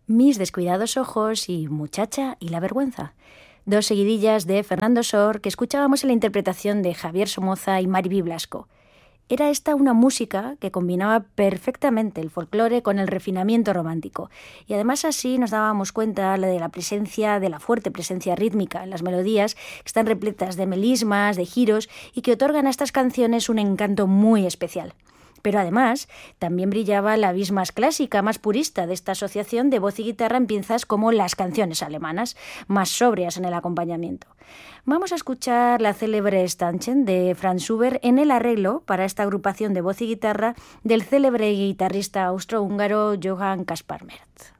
Mis descuidados ojos y Muchacha y la vergüenza. Dos seguidillas de Fernando Sor que escuchábamos en la interpretación de Javier Somoza y Mariby Blasco. Era esta una música que combinaba perfectamente el folclore con el refinamiento romántico. Y además así nos dábamos cuenta de la fuerte presencia rítmica en las melodías, que están repletas de melismas, de giros, y que otorgan a estas canciones un encanto muy especial. Pero además, también brillaba la vis más clásica, más purista de esta asociación de voz y guitarra en piezas como las canciones alemanas, más sobrias en el acompañamiento. Vamos a escuchar la célebre Stanchen de Franz Schubert en el arreglo para esta agrupación de voz y guitarra del célebre guitarrista austrohúngaro Johann Kaspar Mert.